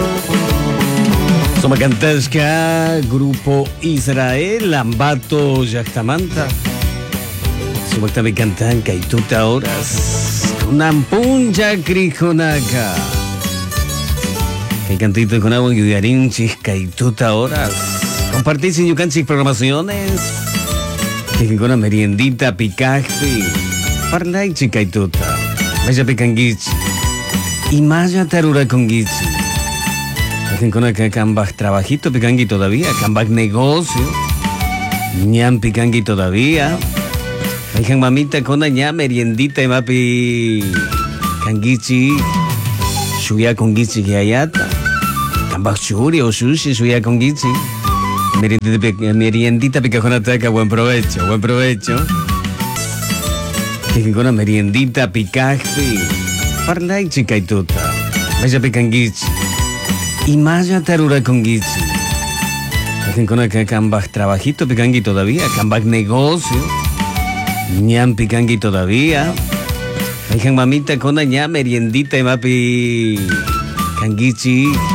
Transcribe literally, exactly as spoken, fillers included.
Soma Cantashka, Grupo Israel, Ambato Yachtamanta. Soma Tabi Cantan, Kaituta Horas. Kunampunja Krijonaka. Que cantito con agua y Uyarinchis, Kaituta Horas. Compartís en Yucanchis programaciones. Que con una meriendita picaje. Parlaichi Kaituta. Vaya picanguichi. Y maya tarura con guichi. Dejen con acá cambaj trabajito picangui todavía, cambaj negocio, ñam picangui todavía. Dejen mamita con ña meriendita y mapi canguichi, shuya con guichi que ayata, cambaj churi o sushi shuya con guichi. Meriendita, meriendita pica con ataca, buen provecho, buen provecho. Dejen con una meriendita picaje, parlay chica y tuta, vaya picanguichi. Y maya tarura con guichi. Dejen con acá cambaj trabajito picangui todavía, cambaj negocio, ñam picangui todavía. Dejen mamita con ña meriendita y mapi canguichi.